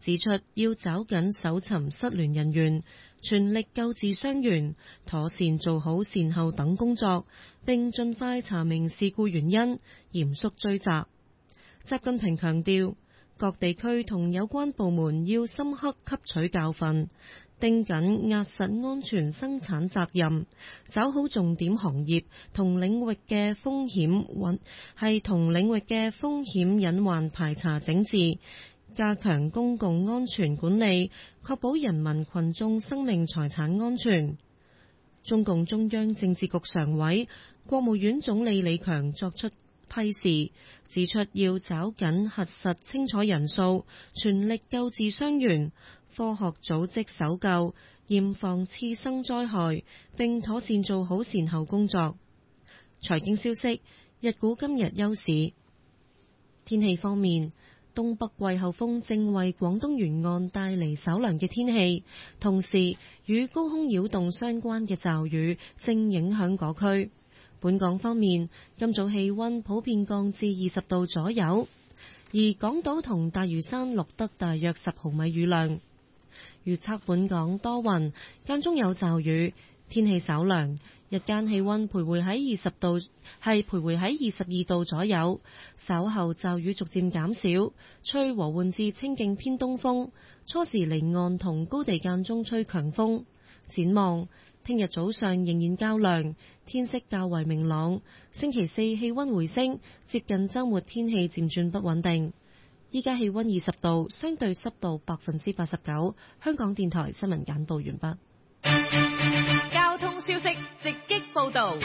指出要抓緊搜尋失聯人員，全力救治傷員，妥善做好善後等工作，並盡快查明事故原因，嚴肅追責。習近平強調，各地區同有關部門要深刻吸取教訓，盯緊壓實安全生產責任，抓好重點行業同領域嘅風險隱患排查整治，加強公共安全管理，確保人民群眾生命財產安全。中共中央政治局常委、國務院總理李強作出批示，指出要抓緊核實清楚人數，全力救治傷員，科學組織搜救，嚴防次生災害，並妥善做好善後工作。財經消息，日股今日休市。天氣方面，東北季候風正為廣東沿岸帶嚟稍涼嘅天氣，同時與高空擾動相關嘅驟雨正影響嗰區。本港方面，今早氣溫普遍降至20度左右，而港島同大嶼山錄得大約10毫米雨量。預測本港多雲，間中有驟雨，天氣稍涼，日間氣溫徘徊喺22度左右。稍後驟雨逐漸減少，吹和緩至清勁偏東風，初時離岸同高地間中吹強風。展望聽日早上仍然較涼，天色較為明朗。星期四氣溫回升，接近週末天氣漸轉不穩定。依家氣溫20度，相對濕度89%。香港電台新聞簡報完畢。 交通消息直擊報道。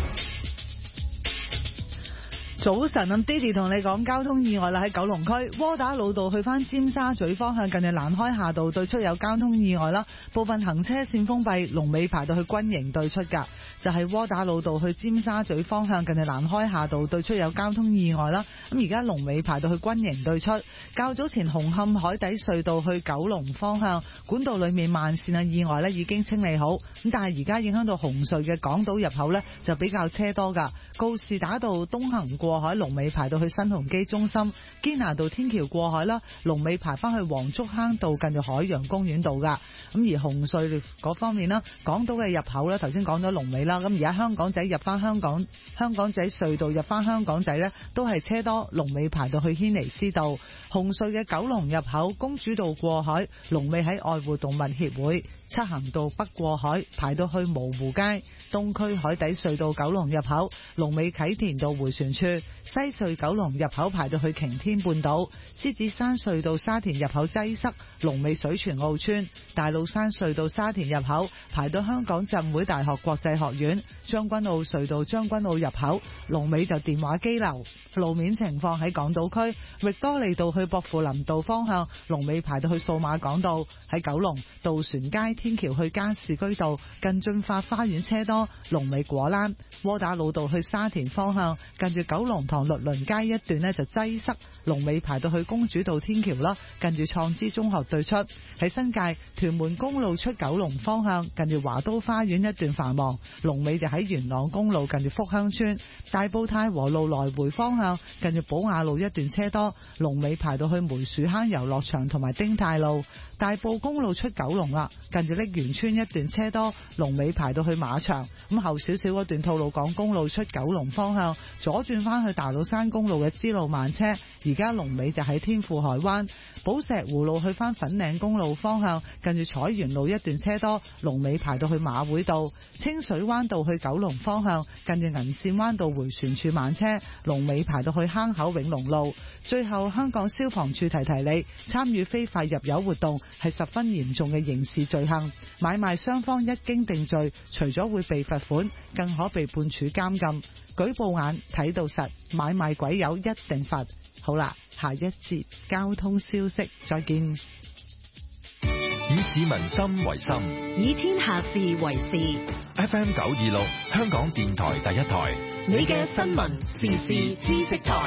早晨，咁 Didi 同你講交通意外啦，喺九龍區窩打老道去返尖沙咀方向，近住蘭開夏道對出有交通意外啦，部分行車線封閉，龍尾排到去軍營對出噶，就係窩打老道去尖沙咀方向，近住蘭開夏道對出有交通意外啦。咁而家龍尾排到去軍營對出。較早前紅磡海底隧道去九龍方向管道裏面慢線嘅意外呢已經清理好，咁但係而家影響到紅隧嘅港島入口呢就比較車多噶，告士打道東行過海龍尾排到去新鴻基中心，堅拿道天橋過海啦，龍尾排翻去黃竹坑道近住海洋公園道噶。咁而紅隧嗰方面啦，港島嘅入口呢頭先講咗龍尾啦，咁而家香港仔入翻香港仔隧道入翻香港仔呢都係車多，龍尾排到去軒尼詩道。紅隧嘅九龍入口公主道過海，龍尾喺愛護動物協會。漆咸道北過海排到去蕪湖街。東區海底隧道九龍入口龍尾啟田道迴旋處。西隧九龍入口排到去擎天半島。獅子山隧道沙田入口擠塞，龍尾水泉澳村。大老山隧道沙田入口排到香港浸會大學國際學院。將軍澳隧道將軍澳入口龍尾就電話機樓。路面情況喺港島區域多利道去薄扶林道方向龍尾排到去數碼港道。喺九龍渡船街天橋去加士居道近駿發花園車多，龍尾果欄。窩打老道去沙田方向近住九龍塘律倫街一段呢就擠塞，龍尾排到去公主道天橋啦，近住創知中學對出。喺新界屯門公路出九龍方向近住華都花園一段繁忙，龍尾就喺元朗公路近住福鄉村。大埔太和路來回方向近住寶雅路一段車多，龍尾排到去梅樹坑遊樂場同埋丁太路。大埔公路出九龍啦，近住瀝源村一段車多，龍尾排到去馬場。咁後少少嗰段吐露港公路出九龍方向左轉翻去大老山公路嘅支路慢車，而家龍尾就喺天富海灣。寶石湖路去翻粉嶺公路方向近住彩園路一段車多，龍尾排到去馬會道。清水灣道去九龍方向近住銀線灣道迴旋處慢車，龍尾排到去坑口永隆路。最後香港消防處提你，參與非法入油活動係十分嚴重嘅刑事罪行，買賣雙方一經定罪，除咗會被罰款，更可被判處監禁。舉報眼睇到實，買賣鬼友一定罰。好啦，下一節交通消息再見。 以市民心為心， 以天下事為事。 FM 926香港電台第一台， 你嘅新聞時事知識台。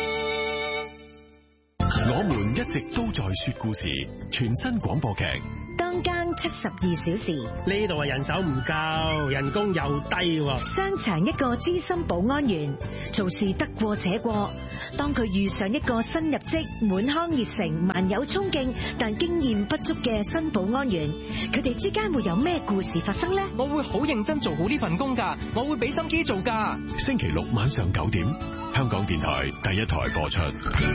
我們一直都在說故事，全新廣播劇《 當更72小時。 呢度人手唔夠，人工又低喎。 商場一個資深保安員做事得過且過，當佢遇上一個新入職、滿腔熱誠、萬有衝勁但經驗不足嘅新保安員，佢哋之間會有咩故事發生呢？ 我會好認真做好呢份工㗎，我會俾心機做㗎。 星期六晚上9點，香港電台第一台播出。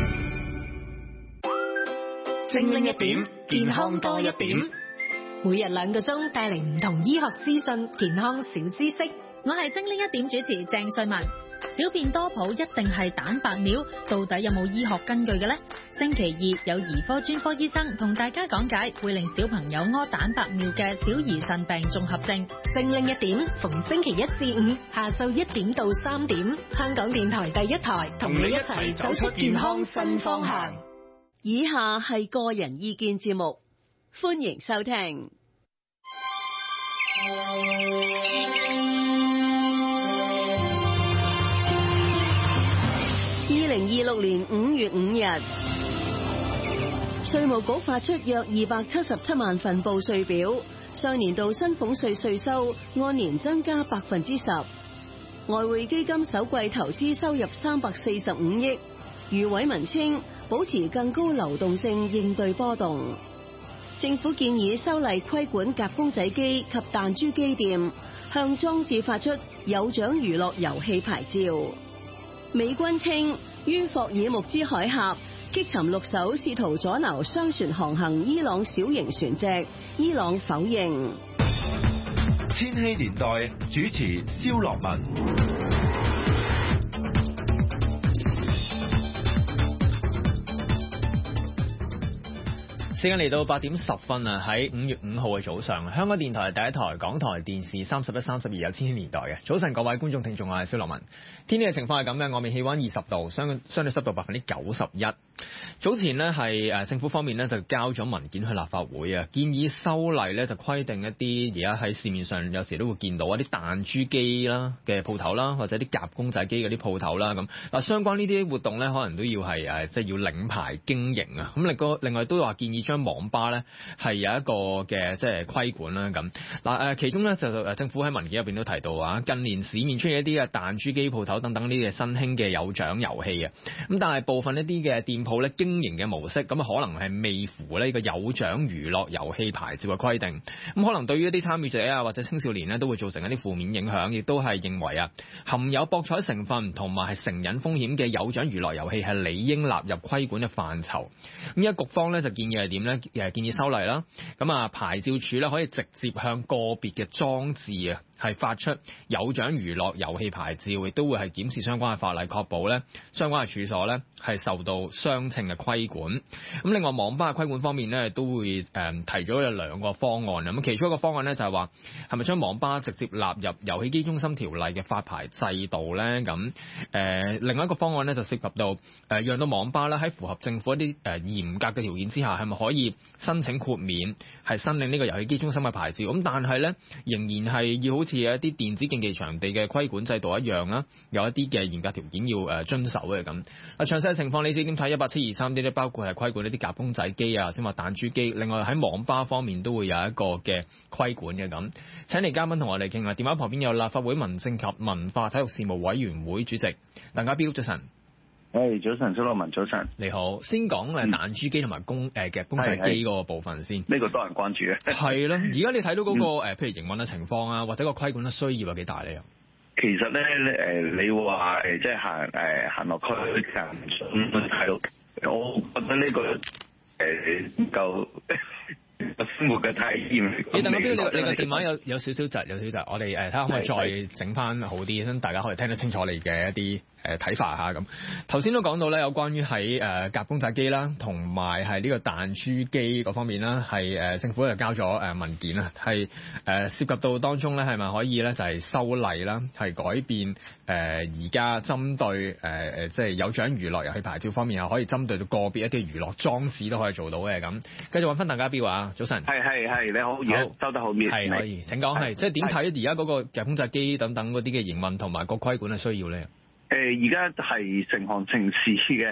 精靈一點，健康多一點。每日2個鐘帶嚟唔同醫學資訊、健康小知識。 我係精靈一點主持鄭瑞文。小便多泡一定係蛋白尿，到底有冇醫學根據嘅呢？星期二有兒科專科醫生同大家講解會令小朋友屙蛋白尿嘅小兒腎病綜合症。 精靈一點，逢星期1至5下晝1點到3點，香港電台第一台同你一齊走出健康新方向。 以下係個人意見節目，歡迎收聽。2026年5月5日，稅務局發出約277萬份報稅表，上年度薪俸稅稅收按年增加10%。外匯基金首季投資收入345億。余偉文稱，保持更高流動性應對波動。政府建議修例規管夾公仔機及彈珠機店，向裝置發出有獎娛樂遊戲牌照。美軍稱，於霍爾木茲海峽擊沉6艘試圖阻撓商船航行伊朗小型船隻，伊朗否認。 千禧年代主持蕭樂文。 時間嚟到8點10分啊！喺5月5號嘅早上，香港電台第一台、港台電視31、32有千禧年代嘅早晨，各位觀眾聽眾，我係蕭樂文。天氣嘅情況係咁嘅，外面氣溫20度，相對濕度91%。早前呢係政府方面呢就交咗文件去立法會啊，建議修例呢就規定一啲而家喺市面上有時都會見到一啲彈珠機啦嘅鋪頭啦，或者啲夾公仔機嗰啲鋪頭啦咁。嗱，相關呢啲活動呢，可能都要係即係要領牌經營啊。咁另外都話建議將網吧呢係有一個嘅即係規管啦咁。嗱其中呢就政府喺文件入邊都提到啊，近年市面出現一啲嘅彈珠機鋪頭等等呢啲嘅新興嘅有獎遊戲啊。咁但係部分一啲嘅店鋪咧經營嘅模式咁可能係未符呢個有獎娛樂遊戲牌照嘅規定。咁可能對於一啲參與者啊或者青少年呢都會造成一啲負面影響，亦都係認為啊含有博彩成分同埋係成癮風險嘅有獎娛樂遊戲係理應納入規管嘅範疇。咁而家局方咧就建議係點咧？建議修例啦。咁啊牌照處咧可以直接向個別嘅裝置啊係發出有獎娛樂遊戲牌照，亦都會係檢視相關嘅法例，確保咧相關嘅處所咧係受到相稱嘅規管。咁另外網吧嘅規管方面咧，都會提咗有2個方案。咁其中一個方案咧就係話係咪將網吧直接納入遊戲機中心條例嘅發牌制度咧？咁另外一個方案咧就涉及到讓到網吧咧喺符合政府一啲嚴格嘅條件之下，係咪可以申請豁免係申領呢個遊戲機中心嘅牌照？咁但係咧仍然係要好似有一啲電子競技場地嘅規管制度一樣啦，有一啲嘅嚴格條件要遵守嘅咁。詳細嘅情況你自己點睇？18723呢啲包括係規管呢啲夾公仔機啊，先話彈珠機。另外喺網吧方面都會有一個嘅規管嘅咁。請嚟嘉賓同我哋傾下。電話旁邊有立法會民政及文化體育事務委員會主席鄧家彪，早晨。 早晨，蘇樂文，早晨。 你好，先講彈珠機同埋公仔機嗰個部分先。 呢個多人關注嘅。係啦，而家你睇到嗰個譬如營運嘅情況啊，或者個規管嘅需要有幾大咧？ 其實咧你話即係行落區行睇到，我覺得呢個夠生活嘅體驗。 你鄧家彪，你個電話有少少窒，我哋睇下可唔可以再整翻好啲，等大家可以聽得清楚你嘅一啲睇法嚇咁。頭先都講到咧，有關於喺夾公仔機啦，同埋係呢個彈珠機嗰方面啦，係政府就交咗文件啦，係涉及到當中咧係咪可以咧就係修例啦，係改變而家針對即係有獎娛樂遊戲牌照方面，係可以針對到個別一啲娛樂裝置都可以做到嘅咁。繼續揾翻鄧家彪啊，早晨。 係你好，而家收得好面。 係可以請講，係即係點睇而家嗰個夾公仔機等等嗰啲嘅營運同埋個規管嘅需要咧？ 而家係成行成市嘅。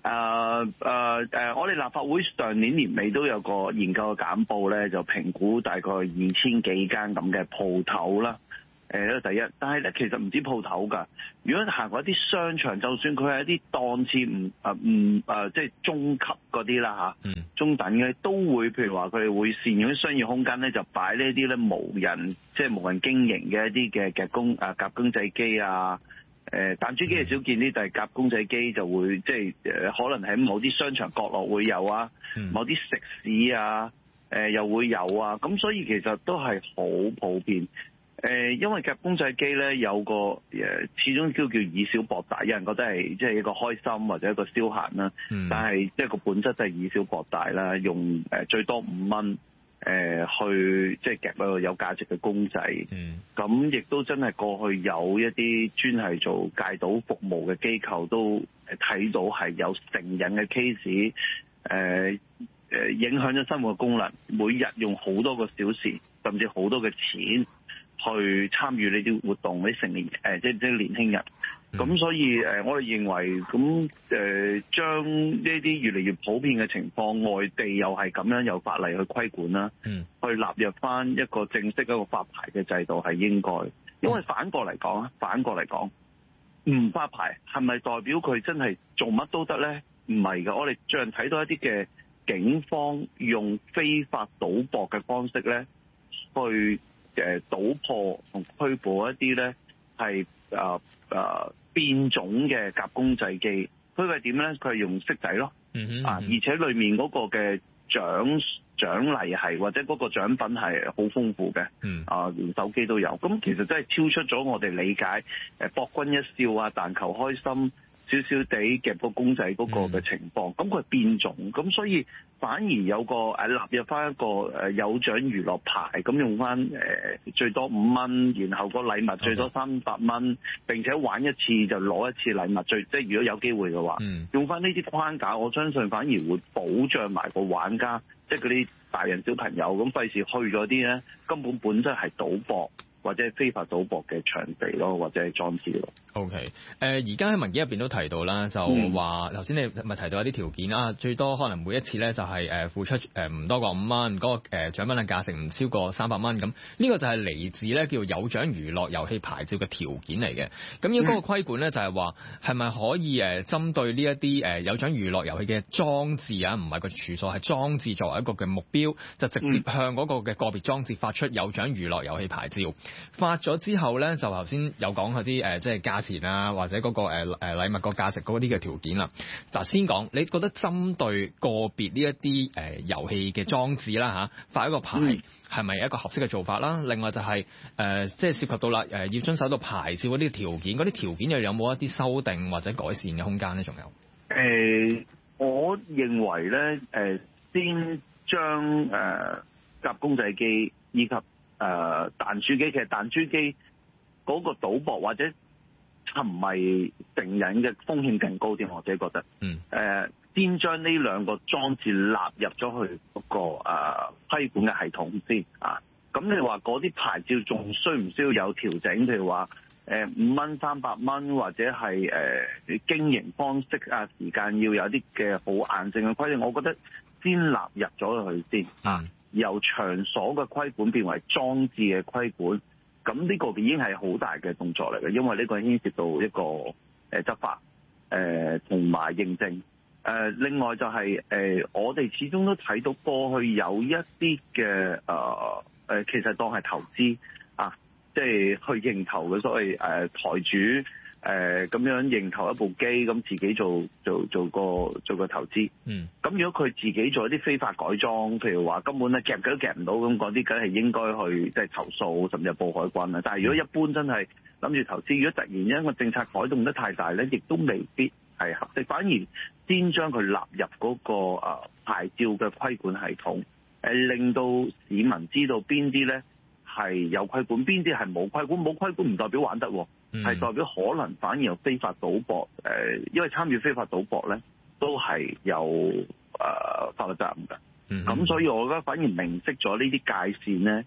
我哋立法會上年年尾都有個研究嘅簡報咧，就評估大概2000幾間咁嘅鋪頭啦。呢個第一，但係咧其實唔止鋪頭㗎。如果行過一啲商場，就算佢係一啲檔次即係中級嗰啲啦嚇，中等嘅都會，譬如話佢哋會善用啲商業空間咧，就擺呢啲咧無人經營嘅一啲嘅夾公仔機啊。彈珠機係少見啲，但係夾公仔機就會可能喺某啲商場角落會有啊，某啲食肆啊，又會有啊，咁所以其實都係好普遍。因為夾公仔機咧有個始終都叫以小博大，有人覺得係即係一個開心或者一個消閒啦，但係即係個本質就係以小博大啦，用最多5蚊。去即係夾一個有價值嘅公仔，咁亦都真係過去有一啲專係做戒賭服務嘅機構都睇到係有成癮嘅 case， 影響咗生活嘅功能，每日用好多個小時，甚至好多嘅錢去參與呢啲活動，啲成年即係年輕人。咁所以我哋認為咁將呢啲越嚟越普遍嘅情況，外地又係咁樣有法例去規管啦，去納入翻一個正式一個發牌嘅制度係應該。因為反過嚟講，唔發牌係咪代表佢真係做乜都得咧？唔係㗎，我哋最近睇到一啲嘅警方用非法賭博嘅方式咧，去搗破同拘捕一啲咧係變種嘅夾公仔機，佢係點咧？佢係用骰仔咯，而且裡面嗰個嘅獎勵係或者嗰個獎品係好豐富嘅，連手機都有。咁其實真係超出咗我哋理解博君一笑啊，但求開心少少地夾個公仔嗰個嘅情況。咁佢係變種，咁所以反而有個納入翻一個有獎娛樂牌，咁用翻最多5蚊，然後個禮物最多300蚊，並且玩一次就攞一次禮物，即係如果有機會嘅話，用翻呢啲框架，我相信反而會保障埋個玩家，即係嗰啲大人小朋友，咁費事去咗啲咧根本本質係賭博或者非法賭博嘅場地咯，或者係裝置咯。 OK， 而家喺文件入邊都提到啦，就話頭先你咪提到一啲條件啦，最多可能每一次咧就係付出唔多過5蚊，嗰個獎品嘅價值唔超過300蚊咁。呢個就係嚟自咧叫有獎娛樂遊戲牌照嘅條件嚟嘅。咁要嗰個規管咧就係話係咪可以針對呢一啲有獎娛樂遊戲嘅裝置啊，唔係個處所，係裝置作為一個嘅目標，就直接向嗰個嘅個別裝置發出有獎娛樂遊戲牌照。發咗之後咧，就頭先有講嗰啲即係價錢啊，或者嗰個禮物個價值嗰啲嘅條件啦。嗱，先講，你覺得針對個別呢一啲遊戲嘅裝置啦發一個牌係咪一個合適嘅做法啦？另外就係即係涉及到啦要遵守到牌照嗰啲條件，嗰啲條件又有冇一啲修訂或者改善嘅空間咧？仲有我認為咧先將夾公仔機以及彈珠機，其實彈珠機嗰個賭博或者沉迷成癮嘅風險更高啲，我自己覺得。先將呢兩個裝置納入咗去嗰個規管嘅系統先啊。咁你話嗰啲牌照仲需唔需要有調整？譬如話5蚊、300蚊，或者係經營方式啊、時間要有啲嘅好硬性嘅規定，我覺得先納入咗去先啊。由場所嘅規管變為裝置嘅規管，咁呢個已經係好大嘅動作嚟嘅，因為呢個牽涉到一個執法同埋認證。另外就係我哋始終都睇到過去有一啲嘅其實當係投資啊，即係去認投嘅所謂台主。咁樣認投一部機，咁自己做個投資。咁如果佢自己做一啲非法改裝，譬如話根本咧夾都夾唔到，咁嗰啲梗係應該去即係投訴，甚至係報海關啦。但係如果一般真係諗住投資，如果突然間個政策改動得太大咧，亦都未必係合適。反而先將佢納入嗰個牌照嘅規管系統，令到市民知道邊啲咧係有規管，邊啲係冇規管。冇規管唔代表玩得喎。係代表可能反而有非法賭博，因為參與非法賭博咧都係有法律責任嘅。咁所以我覺得反而明晰咗呢啲界線咧，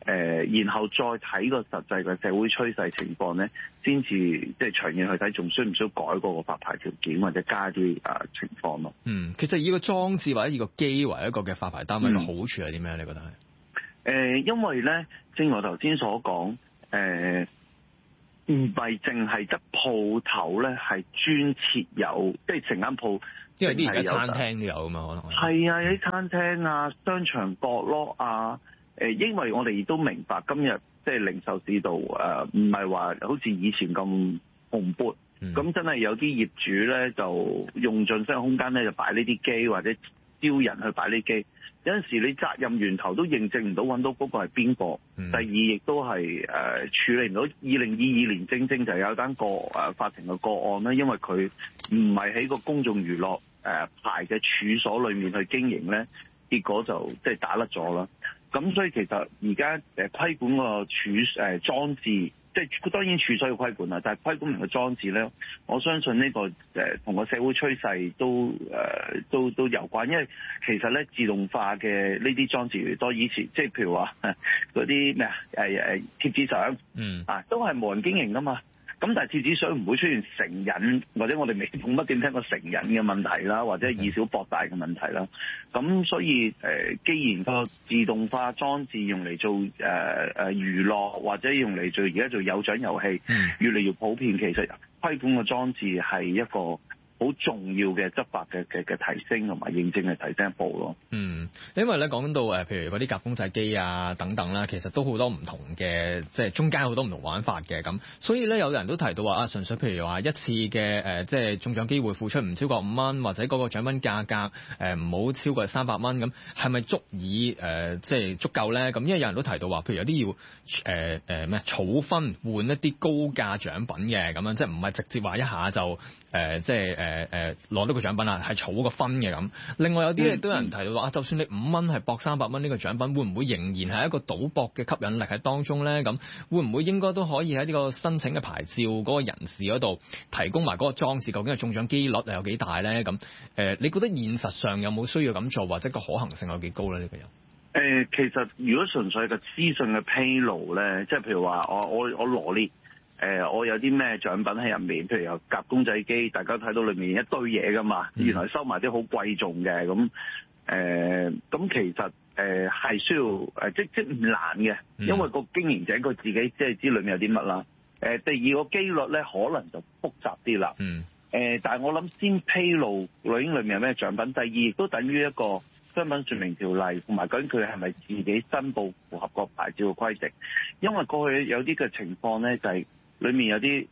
然後再睇個實際嘅社會趨勢情況咧，先至即係長遠去睇，仲需唔需要改嗰個發牌條件或者加啲情況咯？ 其實以個裝置或者以個機為一個嘅發牌單位嘅好處係啲咩？你覺得係？ 因為咧，正如我頭先所講，唔係淨係得鋪頭咧係專設有，即係成間鋪， 因為啲而家餐廳都有啊嘛，可能係啊，有啲餐廳啊、商場角落啊。因為我哋亦都明白今日即係零售市道唔係話好似以前咁蓬勃，咁真係有啲業主咧就用盡商業空間咧就擺呢啲機或者招人去擺呢啲機，有陣時你責任源頭都認證唔到揾到嗰個係邊個。第二亦都係處理唔到。2022年正正就有單法庭嘅個案咧，因為佢唔係喺個公眾娛樂牌嘅處所裏面去經營咧，結果就即係打甩咗啦。咁所以其實而家規管個裝置，即係當然處所要規管啦，但係規管明嘅裝置咧，我相信呢個同個社會趨勢都有關，因為其實咧自動化嘅呢啲裝置越多，以前即係譬如話嗰啲咩貼紙相，都係無人經營噶嘛。咁但係貼紙相唔會出現成癮，或者我哋未冇乜點聽過成癮嘅問題啦，或者以小博大嘅問題啦。咁所以既然個自動化裝置用嚟做娛樂，或者用嚟做而家做有獎遊戲，越嚟越普遍，其實規管個裝置係一個好重要嘅執法嘅提升同埋認證嘅提升一步咯。 因為咧講到譬如嗰啲夾公仔機啊等等啦，其實都好多唔同嘅，即係中間好多唔同玩法嘅咁。所以咧有人都提到話純粹譬如話一次嘅即係中獎機會付出唔超過5蚊，或者嗰個獎品價格唔好超過300蚊咁，係咪足以即係足夠咧？咁因為有人都提到話，譬如有啲要儲分換一啲高價獎品嘅咁樣，即係唔係直接話一下就即係攞到個獎品啦，係儲個分嘅咁。另外有啲亦都有人提到話，就算你5蚊係博300蚊呢個獎品，會唔會仍然係一個賭博嘅吸引力喺當中咧？咁會唔會應該都可以喺呢個申請嘅牌照嗰個人士嗰度提供埋嗰個裝置，究竟係中獎機率有幾大咧？咁你覺得現實上有冇需要咁做，或者個可行性有幾高咧？呢個人其實如果純粹係個資訊嘅披露咧，即係譬如話我羅列。我有啲咩獎品喺入面，譬如有夾公仔機，大家睇到裏面一堆嘢噶嘛，原來收埋啲好貴重嘅咁。咁其實係需要即唔難嘅，因為個經營者佢自己即係知裏面有啲乜啦。第二個機率咧可能就複雜啲啦。但係我諗先披露裏面有咩獎品，第二亦都等於一個商品說明條例，同埋究竟佢係咪自己申報符合個牌照嘅規定。因為過去有啲嘅情況咧就係、裏面有啲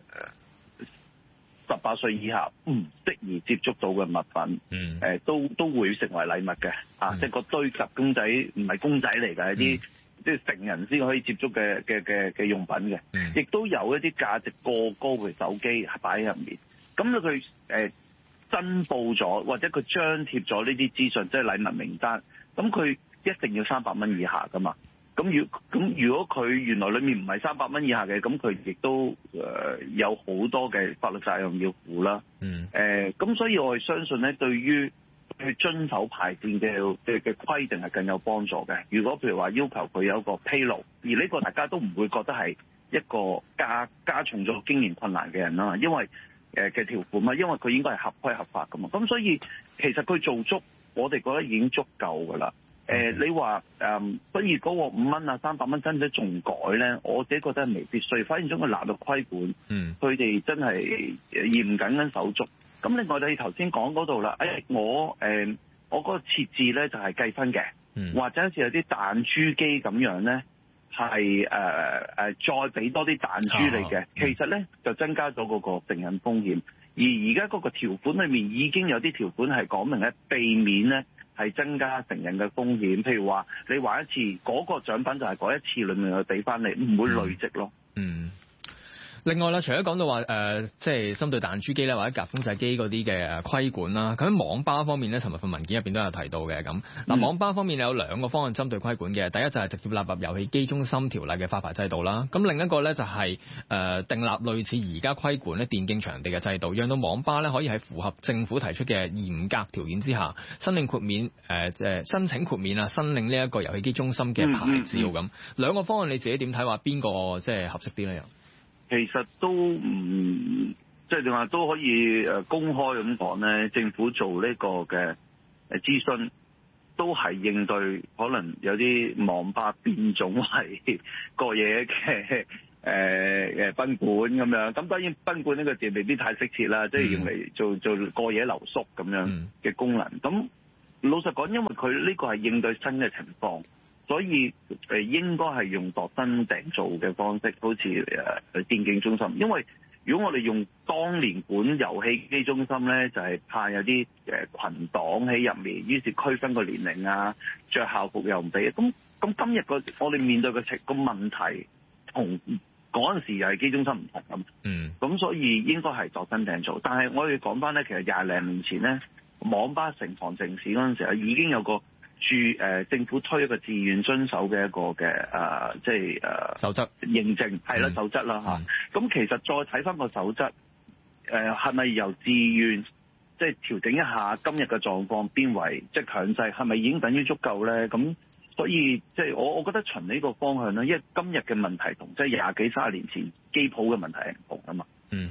18歲以下唔適宜接觸到嘅物品，都會成為禮物嘅，即係個堆夾公仔唔係公仔嚟嘅，係啲即係成人先可以接觸嘅用品嘅，亦都有一啲價值過高嘅手機擺喺入面。咁佢申報咗或者佢張貼咗呢啲資訊，即係禮物名單，咁佢一定要300蚊以下噶嘛。咁如果佢原來裏面唔係300蚊以下嘅，咁佢亦都有好多嘅法律責任要負啦。咁所以我係相信咧，對於去遵守牌照嘅規定係更有幫助嘅。如果譬如話要求佢有一個披露，而呢個大家都唔會覺得係一個加重咗經營困難嘅人啦，因為嘅條款嘛，因為佢應該係合規合法噶嘛。咁所以其實佢做足，我哋覺得已經足夠噶啦。你話所以嗰個5蚊啊300蚊真唔真仲改咧？我自己覺得係未必需要，反而將佢納入規管，佢哋真係嚴謹緊手足。咁另外你頭先講嗰度啦，我嗰個設置咧就係計分嘅，或者好似有啲彈珠機咁樣咧，係再俾多啲彈珠你嘅，其實咧就增加咗嗰個成癮風險。而而家嗰個條款裏面已經有啲條款係講明咧，避免咧係增加成癮嘅風險。譬如話你玩一次嗰個獎品就係嗰一次裏面去俾翻你，唔會累積咯。 另外啦，除咗講到話即係針對彈珠機咧或者夾公仔機嗰啲嘅規管啦，咁喺網吧方面咧，尋日份文件入邊都有提到嘅咁。嗱，網吧方面有兩個方案針對規管嘅，第一就係直接納入遊戲機中心條例嘅發牌制度啦。咁另一個咧就係訂立類似而家規管咧電競場地嘅制度，讓到網吧咧可以喺符合政府提出嘅嚴格條件之下，申請豁免申請豁免啊，申領呢一個遊戲機中心嘅牌照咁。兩個方案你自己點睇？話邊個即係合適啲咧？又其實都唔即係點話都可以公開咁講咧，政府做呢個嘅諮詢都係應對可能有啲網吧變種為過夜嘅賓館咁樣。咁當然賓館呢個字未必太適切啦，即係用嚟做過夜留宿咁樣嘅功能。咁老實講，因為佢呢個係應對新嘅情況。所以應該係用度身訂造嘅方式，好似電競中心。因為如果我哋用當年管遊戲機中心咧，就係怕有啲群黨喺入面，於是區分個年齡啊，着校服又唔俾。咁今日我哋面對個問題同嗰陣時遊戲機中心唔同咁。咁所以應該係度身訂造。但係我哋講翻咧，其實廿零年前咧，網吧成行成市嗰陣時已經有個政府推一個自願遵守嘅一個嘅守則認證係啦，守則啦嚇。咁其實再睇翻個守則，係咪由自願即係調整一下今日嘅狀況，變為即係強制，係咪已經等於足夠咧？咁所以即係我覺得循呢個方向咧，因為今日嘅問題同即係廿幾30年前機鋪嘅問題係唔同啊嘛。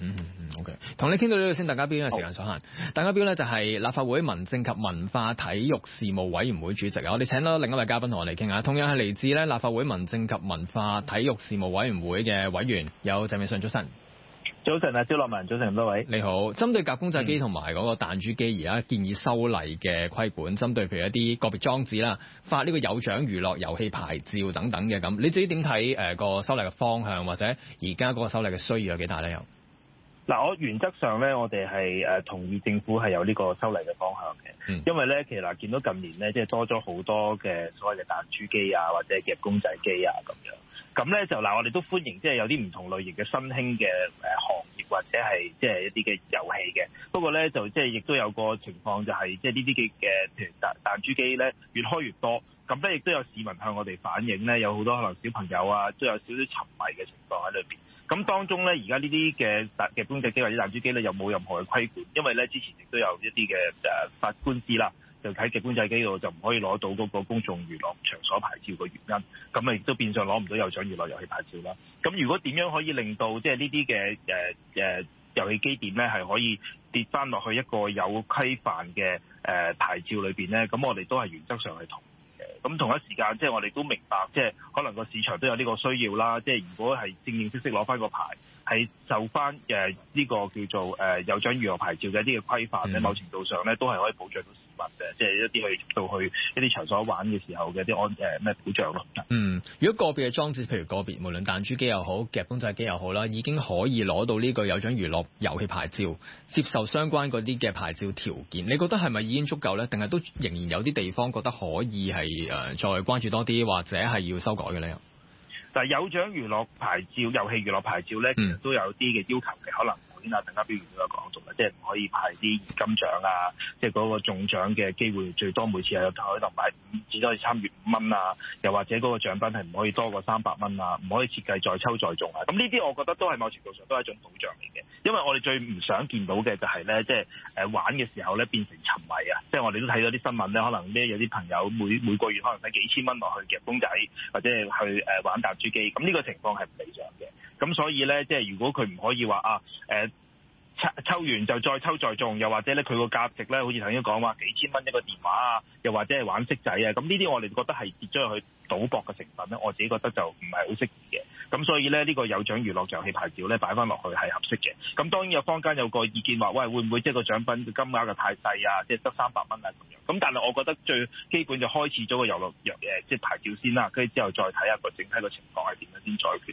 OK， 同你傾到呢度先，大家標因為時間所限。大家標咧就係立法會民政及文化體育事務委員會主席啊，我哋請到另一位嘉賓同我哋傾下，同樣係嚟自咧立法會民政及文化體育事務委員會嘅委員，有鄭泳舜。早晨。 早晨啊，蕭樂文，早晨多位。 你好，針對夾公仔機同埋嗰個彈珠機，而家建議修例嘅規管，針對譬如一啲個別裝置啦，發呢個有獎娛樂遊戲牌照等等嘅咁，你自己點睇個修例嘅方向，或者而家嗰個修例嘅需要有幾大咧？又？ 嗱，我原則上咧，我哋係同意政府係有呢個修例嘅方向嘅，因為咧其實嗱見到近年咧即係多咗好多嘅所謂嘅彈珠機啊，或者夾公仔機啊咁樣，咁咧就嗱我哋都歡迎即係有啲唔同類型嘅新興嘅行業或者係即係一啲嘅遊戲嘅，不過咧就即係亦都有個情況就係即係呢啲嘅譬如彈珠機咧越開越多。咁咧亦都有市民向我哋反映咧，有好多可能小朋友啊，都有少少沉迷嘅情況喺裏邊。咁當中咧，而家呢啲嘅公仔機或者彈珠機咧，又冇任何嘅規管，因為咧之前亦都有一啲嘅法官司啦，就喺嘅公仔機度就唔可以攞到嗰個公眾娛樂場所牌照嘅原因，咁啊亦都變相攞唔到有獎娛樂遊戲牌照啦。咁如果點樣可以令到即係呢啲嘅遊戲機店咧係可以跌翻落去一個有規範嘅牌照裏邊咧，咁我哋都係原則上係同。咁同一時間，即係我哋都明白，即係可能個市場都有呢個需要啦。即係如果係正正式式攞翻個牌，係就翻呢個叫做有獎娛樂牌照嘅一啲嘅規範咧，某程度上咧都係可以保障到市民嘅，即係一啲去到去一啲場所玩嘅時候嘅啲咩保障咯。 如果個別嘅裝置，譬如個別無論彈珠機又好、夾公仔機又好啦，已經可以攞到呢個有獎娛樂遊戲牌照，接受相關嗰啲嘅牌照條件，你覺得係咪已經足夠咧？定係都仍然有啲地方覺得可以係再關注多啲，或者係要修改嘅咧？ 但係有獎娛樂牌照、遊戲娛樂牌照咧，其實都有啲嘅要求嘅，可能頭先啊，鄧家彪議員都有講到啦，即係唔可以派啲現金獎啊，即係嗰個中獎嘅機會最多每次係可能買只可以參與5蚊啊，又或者嗰個獎品係唔可以多過300蚊啊，唔可以設計再抽再中啊。咁呢啲我覺得都係某程度上都係一種保障嚟嘅，因為我哋最唔想見到嘅就係咧，即係玩嘅時候咧變成沉迷啊，即係我哋都睇到啲新聞咧，可能有啲朋友每個月可能使幾千蚊落去夾公仔，或者係去玩彈珠機，咁呢個情況係唔理想嘅。咁所以咧，即係如果佢唔可以話抽完就再抽再中，又或者咧佢個價值咧，好似頭先講話幾千蚊一個電話啊，又或者係玩色仔啊，咁呢啲我哋覺得係跌咗入去賭博嘅成分咧，我自己覺得就唔係好適宜嘅。咁所以咧呢個有獎娛樂遊戲牌照咧擺翻落去係合適嘅。咁當然有坊間有個意見話，喂，會唔會即係個獎品嘅金額太細啊？即係得300蚊啊咁樣。咁但係我覺得最基本就開始咗個遊樂即係牌照先啦，跟住之後再睇下個整體個情況係點樣先再決定咯。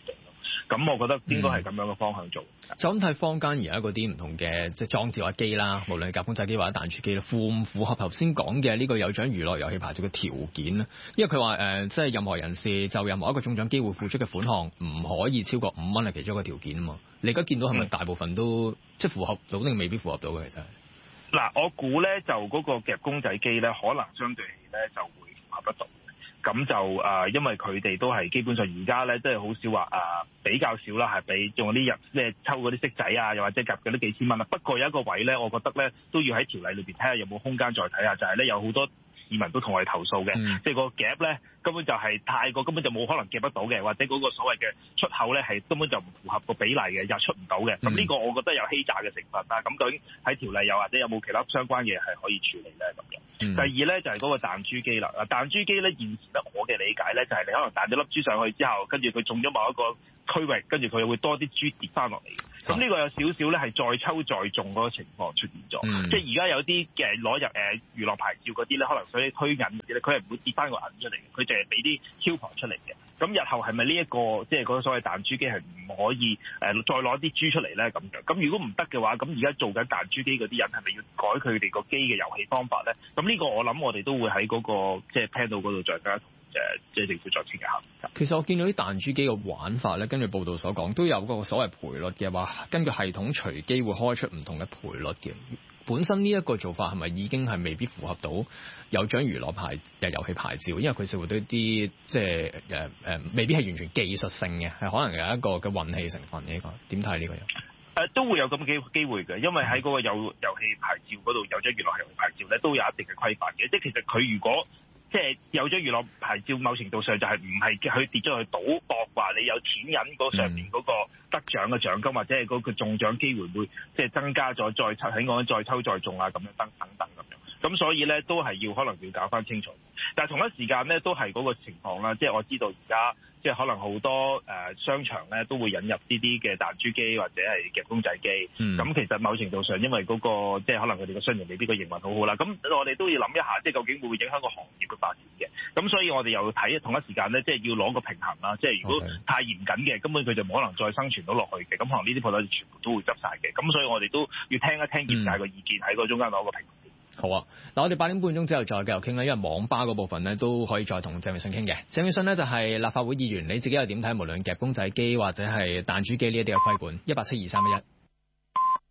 咁我覺得應該係咁樣嘅方向做。 就咁睇坊間而家嗰啲唔同嘅即係裝置或者機啦，無論係夾公仔機或者彈珠機咧，符唔符合頭先講嘅呢個有獎娛樂遊戲牌照嘅條件咧？因為佢話即係任何人士就任何一個中獎機會付出嘅款項唔可以超過5蚊係其中一個條件啊嘛。你而家見到係咪大部分都即係符合到定未必符合到嘅其實？ 嗱，我估咧就嗰個夾公仔機咧，可能相對嚟咧就會符合得到。咁就因為佢哋都係基本上而家咧，都係好少話比較少啦，係俾用嗰啲即係抽嗰啲骰仔啊，又或者夾嗰啲幾千蚊啦。不過有一個位咧，我覺得咧都要喺條例裏邊睇下有冇空間再睇下，就係咧有好多市民都同我哋投訴嘅，即係個夾咧根本就係太過，根本就冇可能夾得到嘅，或者嗰個所謂嘅出口咧係根本就唔符合個比例嘅，又出唔到嘅。咁呢個我覺得有欺詐嘅成分啦。咁究竟喺條例又或者有冇其他相關嘢係可以處理咧咁樣？第二咧就係嗰個彈珠機啦。彈珠機咧現時咧我嘅理解咧就係你可能彈咗粒珠上去之後，跟住佢中咗某一個區域，跟住佢會多啲珠跌翻落嚟。咁呢個有少少咧係再抽再中嗰個情況出現咗。即係而家有啲嘅攞入娛樂牌照嗰啲咧，可能所以推銀嗰啲咧，佢係唔會跌翻個銀出嚟嘅，佢淨係俾啲 coupon 出嚟嘅。咁日後係咪呢一個即係嗰個所謂彈珠機係唔可以再攞啲珠出嚟咧咁樣？咁如果唔得嘅話，咁而家做緊彈珠機嗰啲人係咪要改佢哋個機嘅遊戲方法咧？咁呢個我諗我哋都會喺嗰個即係 panel 嗰度再加即係政府再傾下。 其實我見到啲彈珠機嘅玩法咧，根據報道所講，都有嗰個所謂賠率嘅話，根據系統隨機會開出唔同嘅賠率嘅。本身呢一個做法係咪已經係未必符合到有獎娛樂牌嘅遊戲牌照？因為佢涉及到啲即係未必係完全技術性嘅，係可能有一個嘅運氣成分嘅。呢個點睇呢個人？ 都會有咁嘅機會嘅，因為喺嗰個遊戲牌照嗰度有獎娛樂遊戲牌照咧，都有一定嘅規範嘅。即係其實佢如果即係有咗娛樂牌照，某程度上就係唔係佢跌咗去賭博，話你有錢銀嗰上面嗰個得獎嘅獎金，或者係嗰個中獎機會會即係增加咗，再抽喺我再抽再中啊咁樣等等咁樣。咁所以咧都係要可能要搞翻清楚。但係同一時間咧都係嗰個情況啦，即係我知道而家即係可能好多商場咧都會引入呢啲嘅彈珠機或者係夾公仔機。咁其實某程度上因為嗰個即係可能佢哋嘅商業未必個營運好好啦，咁我哋都要諗一下，即係究竟會唔會影響個行業嘅發展嘅。咁所以我哋又睇同一時間咧，即係要攞個平衡啦。即係如果太嚴謹嘅，根本佢就冇可能再生存到落去嘅。咁可能呢啲鋪頭全部都會執晒嘅。咁所以我哋都要聽一聽業界嘅意見，喺個中間攞個平衡。 好啊，嗱，我哋8點半鐘之後再繼續傾啦，因為網吧嗰部分咧都可以再同鄭泳舜傾嘅。鄭泳舜呢就係立法會議員，你自己又點睇？無論夾公仔機或者係彈珠機呢一啲嘅規管，1872311。